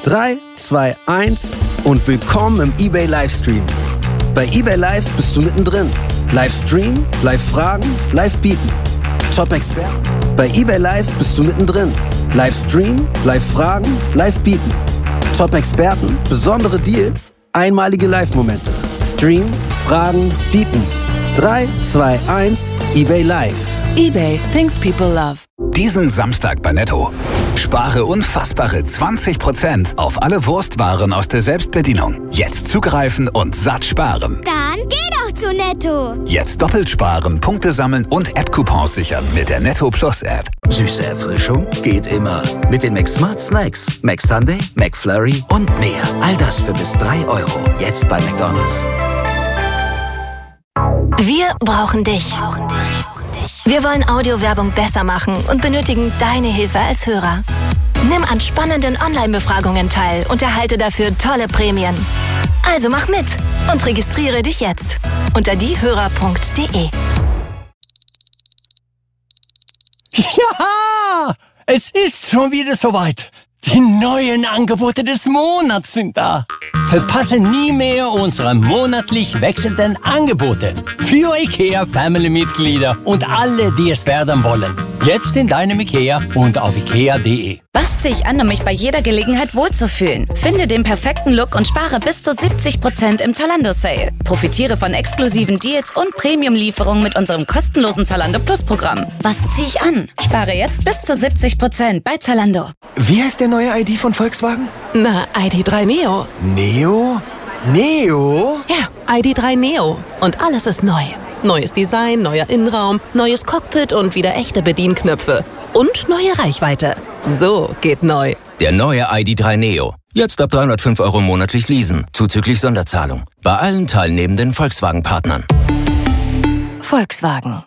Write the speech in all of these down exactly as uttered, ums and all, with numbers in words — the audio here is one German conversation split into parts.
drei, zwei, eins und willkommen im eBay Livestream. Bei eBay Live bist du mittendrin. Livestream, Live-Fragen, Live-Bieten. Top-Experten. Bei eBay Live bist du mittendrin. Livestream, Live-Fragen, Live-Bieten. Top-Experten, besondere Deals, einmalige Live-Momente. Stream, Fragen, Bieten. drei, zwei, eins, eBay Live. eBay, things people love. Diesen Samstag bei Netto. Spare unfassbare zwanzig Prozent auf alle Wurstwaren aus der Selbstbedienung. Jetzt zugreifen und satt sparen. Dann geh doch zu Netto. Jetzt doppelt sparen, Punkte sammeln und App-Coupons sichern mit der Netto Plus App. Süße Erfrischung geht immer. Mit den McSmart Snacks. McSunday, McFlurry und mehr. All das für bis drei Euro. Jetzt bei McDonald's. Wir brauchen dich. Wir wollen Audiowerbung besser machen und benötigen deine Hilfe als Hörer. Nimm an spannenden Online-Befragungen teil und erhalte dafür tolle Prämien. Also mach mit und registriere dich jetzt unter diehörer punkt de. Ja, es ist schon wieder soweit. Die neuen Angebote des Monats sind da. Verpasse nie mehr unsere monatlich wechselnden Angebote für IKEA-Family-Mitglieder und alle, die es werden wollen. Jetzt in deinem IKEA und auf ikea punkt de. Was ziehe ich an, um mich bei jeder Gelegenheit wohlzufühlen? Finde den perfekten Look und spare bis zu siebzig Prozent im Zalando-Sale. Profitiere von exklusiven Deals und Premium-Lieferungen mit unserem kostenlosen Zalando Plus-Programm. Was ziehe ich an? Spare jetzt bis zu siebzig Prozent bei Zalando. Wie heißt der neue I D von Volkswagen? Na, I D drei Neo. Neo? Neo? Ja, I D drei Neo. Und alles ist neu. Neues Design, neuer Innenraum, neues Cockpit und wieder echte Bedienknöpfe. Und neue Reichweite. So geht neu. Der neue I D drei Neo. Jetzt ab dreihundertfünf Euro monatlich leasen, zuzüglich Sonderzahlung. Bei allen teilnehmenden Volkswagen-Partnern. Volkswagen.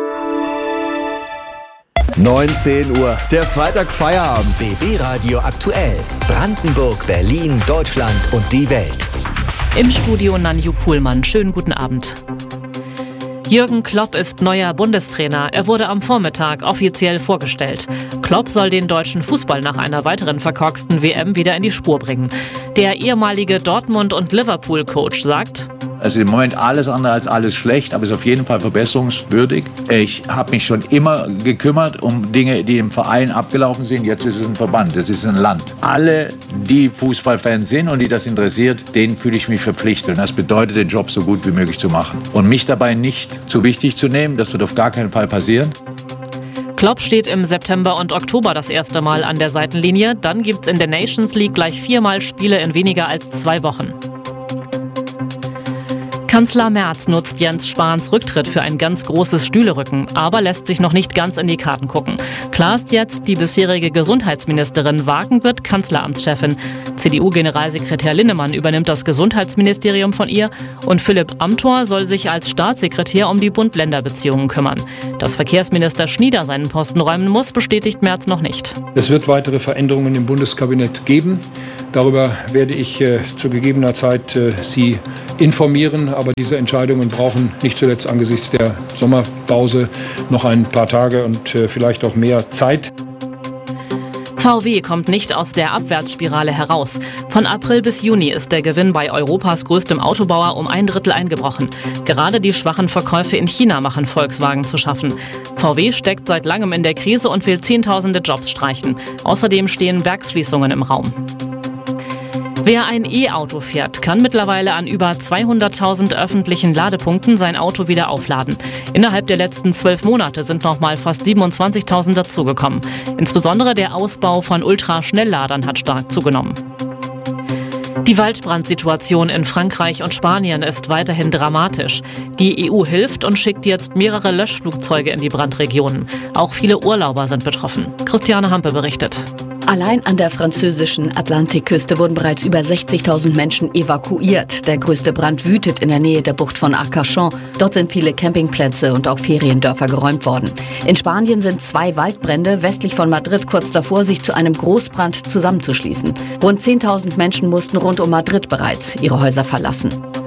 neunzehn Uhr, der Freitag-Feierabend. B B Radio aktuell. Brandenburg, Berlin, Deutschland und die Welt. Im Studio Nanju Kuhlmann. Schönen guten Abend. Jürgen Klopp ist neuer Bundestrainer. Er wurde am Vormittag offiziell vorgestellt. Klopp soll den deutschen Fußball nach einer weiteren verkorksten W M wieder in die Spur bringen. Der ehemalige Dortmund- und Liverpool-Coach sagt: Also im Moment alles andere als alles schlecht, aber ist auf jeden Fall verbesserungswürdig. Ich habe mich schon immer gekümmert um Dinge, die im Verein abgelaufen sind. Jetzt ist es ein Verband, es ist ein Land. Alle, die Fußballfans sind und die das interessiert, denen fühle ich mich verpflichtet. Und das bedeutet, den Job so gut wie möglich zu machen. Und mich dabei nicht zu wichtig zu nehmen, das wird auf gar keinen Fall passieren. Klopp steht im September und Oktober das erste Mal an der Seitenlinie. Dann gibt's in der Nations League gleich viermal Spiele in weniger als zwei Wochen. Kanzler Merz nutzt Jens Spahns Rücktritt für ein ganz großes Stühlerücken, aber lässt sich noch nicht ganz in die Karten gucken. Klar ist jetzt, die bisherige Gesundheitsministerin Wagen wird Kanzleramtschefin. C D U-Generalsekretär Linnemann übernimmt das Gesundheitsministerium von ihr und Philipp Amthor soll sich als Staatssekretär um die Bund-Länder-Beziehungen kümmern. Dass Verkehrsminister Schnieder seinen Posten räumen muss, bestätigt Merz noch nicht. Es wird weitere Veränderungen im Bundeskabinett geben. Darüber werde ich äh, zu gegebener Zeit äh, Sie informieren. Aber diese Entscheidungen brauchen nicht zuletzt angesichts der Sommerpause noch ein paar Tage und äh, vielleicht auch mehr Zeit. V W kommt nicht aus der Abwärtsspirale heraus. Von April bis Juni ist der Gewinn bei Europas größtem Autobauer um ein Drittel eingebrochen. Gerade die schwachen Verkäufe in China machen Volkswagen zu schaffen. V W steckt seit langem in der Krise und will Zehntausende Jobs streichen. Außerdem stehen Werksschließungen im Raum. Wer ein E-Auto fährt, kann mittlerweile an über zweihunderttausend öffentlichen Ladepunkten sein Auto wieder aufladen. Innerhalb der letzten zwölf Monate sind noch mal fast siebenundzwanzigtausend dazugekommen. Insbesondere der Ausbau von Ultraschnellladern hat stark zugenommen. Die Waldbrandsituation in Frankreich und Spanien ist weiterhin dramatisch. Die E U hilft und schickt jetzt mehrere Löschflugzeuge in die Brandregionen. Auch viele Urlauber sind betroffen. Christiane Hampe berichtet. Allein an der französischen Atlantikküste wurden bereits über sechzigtausend Menschen evakuiert. Der größte Brand wütet in der Nähe der Bucht von Arcachon. Dort sind viele Campingplätze und auch Feriendörfer geräumt worden. In Spanien sind zwei Waldbrände westlich von Madrid kurz davor, sich zu einem Großbrand zusammenzuschließen. Rund zehntausend Menschen mussten rund um Madrid bereits ihre Häuser verlassen.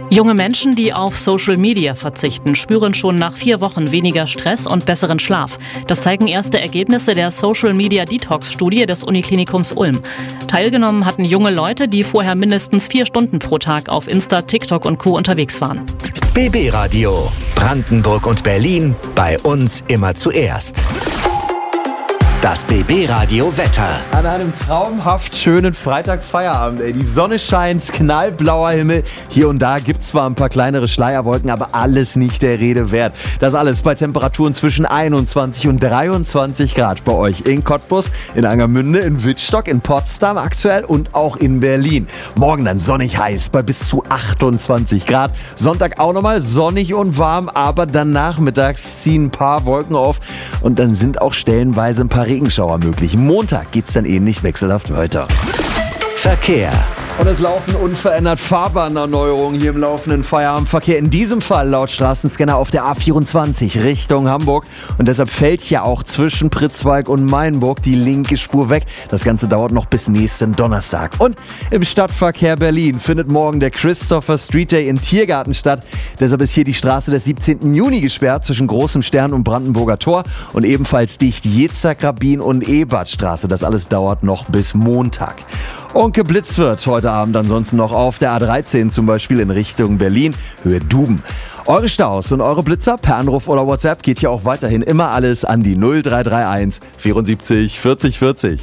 Junge Menschen, die auf Social Media verzichten, spüren schon nach vier Wochen weniger Stress und besseren Schlaf. Das zeigen erste Ergebnisse der Social Media Detox Studie des Uniklinikums Ulm. Teilgenommen hatten junge Leute, die vorher mindestens vier Stunden pro Tag auf Insta, TikTok und Co. unterwegs waren. B B Radio. Brandenburg und Berlin. Bei uns immer zuerst. Das B B Radio Wetter. An einem traumhaft schönen Freitag-Feierabend, ey. Die Sonne scheint, knallblauer Himmel. Hier und da gibt's zwar ein paar kleinere Schleierwolken, aber alles nicht der Rede wert. Das alles bei Temperaturen zwischen einundzwanzig und dreiundzwanzig Grad bei euch in Cottbus, in Angermünde, in Wittstock, in Potsdam aktuell und auch in Berlin. Morgen dann sonnig heiß bei bis zu achtundzwanzig Grad. Sonntag auch nochmal sonnig und warm, aber dann nachmittags ziehen ein paar Wolken auf und dann sind auch stellenweise ein paar Regenschauer möglich. Montag geht's dann ähnlich wechselhaft weiter. Verkehr. Und es laufen unverändert Fahrbahnerneuerungen hier im laufenden Feierabendverkehr. In diesem Fall laut Straßenscanner auf der A vierundzwanzig Richtung Hamburg. Und deshalb fällt hier auch zwischen Pritzwalk und Mainburg die linke Spur weg. Das Ganze dauert noch bis nächsten Donnerstag. Und im Stadtverkehr Berlin findet morgen der Christopher Street Day in Tiergarten statt. Deshalb ist hier die Straße des siebzehnten Juni gesperrt zwischen Großem Stern und Brandenburger Tor. Und ebenfalls dicht Jezer-Rabin und Ebertstraße. Das alles dauert noch bis Montag. Und geblitzt wird heute Abend ansonsten noch auf der A dreizehn, zum Beispiel in Richtung Berlin, Höhe Duben. Eure Staus und eure Blitzer per Anruf oder WhatsApp geht hier auch weiterhin immer alles an die null drei drei eins vierundsiebzig vierzig vierzig.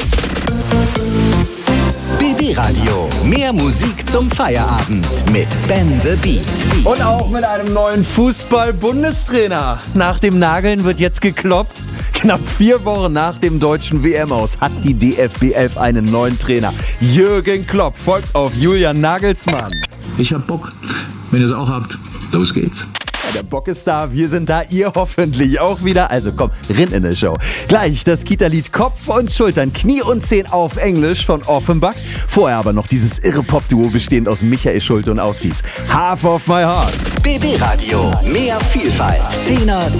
B B Radio. Mehr Musik zum Feierabend mit Ben the Beat. Und auch mit einem neuen Fußball-Bundestrainer. Nach dem Nageln wird jetzt gekloppt. Knapp vier Wochen nach dem deutschen W M-Aus hat die D F B elf einen neuen Trainer. Jürgen Klopp folgt auf Julian Nagelsmann. Ich hab Bock. Wenn ihr es auch habt, los geht's. Ja, der Bock ist da, wir sind da, ihr hoffentlich auch wieder. Also komm, rin in die Show. Gleich das Kita-Lied Kopf und Schultern, Knie und Zehen auf Englisch von Offenbach. Vorher aber noch dieses irre Pop-Duo bestehend aus Michael Schulte und Ausdies. Half of my heart. B B Radio. Mehr Vielfalt. Zehner